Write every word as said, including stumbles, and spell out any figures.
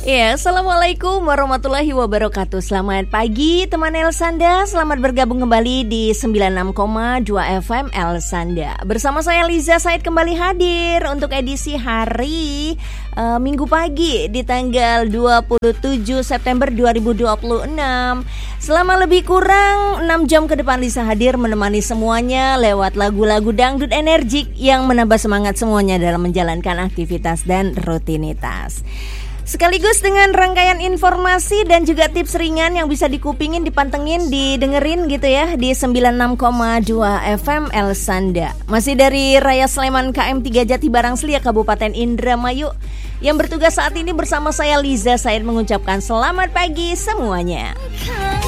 Ya, Assalamualaikum warahmatullahi wabarakatuh. Selamat pagi teman Elsanda. Selamat bergabung kembali di sembilan puluh enam koma dua F M Elsanda. Bersama saya Liza Said kembali hadir untuk edisi hari uh, Minggu pagi di tanggal dua puluh tujuh September dua ribu dua puluh enam. Selama lebih kurang enam jam ke depan Liza hadir menemani semuanya lewat lagu-lagu dangdut energik yang menambah semangat semuanya dalam menjalankan aktivitas dan rutinitas. Sekaligus dengan rangkaian informasi dan juga tips ringan yang bisa dikupingin, dipantengin, didengerin gitu ya di sembilan puluh enam koma dua F M Elsanda. Masih dari Raya Sleman K M tiga Jati Barang Selia Kabupaten Indramayu. Yang bertugas saat ini bersama saya Liza Said mengucapkan selamat pagi semuanya.